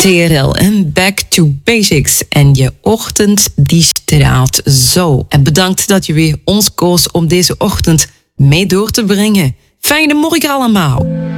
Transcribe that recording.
TRL en Back to Basics. En je ochtend die straalt zo. En bedankt dat je weer ons koos om deze ochtend mee door te brengen. Fijne morgen allemaal.